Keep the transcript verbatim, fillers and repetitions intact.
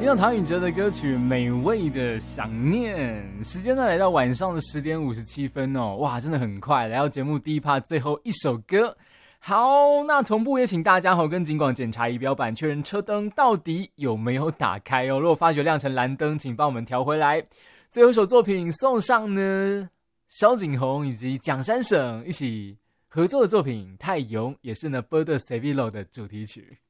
听到唐允哲的歌曲《美味的想念》，时间呢来到晚上的十点五十七分哦，哇，真的很快，来到节目第一 part 最后一首歌。好，那同步也请大家吼跟警广检查仪表板，确认车灯到底有没有打开哦。如果发觉亮成蓝灯，请帮我们调回来。最后一首作品送上呢，萧景宏以及蒋山省一起合作的作品《泰勇》，也是呢《Bird Seville》的主题曲。